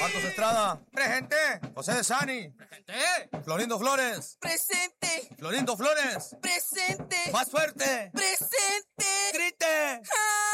Marcos Estrada. Presente. José de Sani. Presente. Florindo Flores. Presente. Florindo Flores. Presente. Más fuerte. Presente. Grite.